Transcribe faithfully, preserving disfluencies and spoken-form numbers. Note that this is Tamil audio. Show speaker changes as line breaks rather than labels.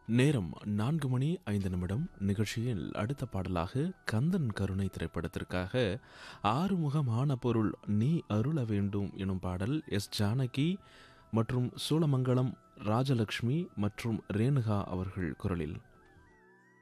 நேரம் நான்கு மணி ஐந்து நிமிடம். நிகழ்ச்சியில் அடுத்த பாடலாக கந்தன் கருணை திரைப்படத்திற்காக ஆறுமுகமான பொருள் நீ அருள வேண்டும் எனும் பாடல் எஸ் ஜானகி மற்றும் சூளமங்கலம் ராஜலக்ஷ்மி மற்றும் ரேணுகா அவர்கள் குரலில்.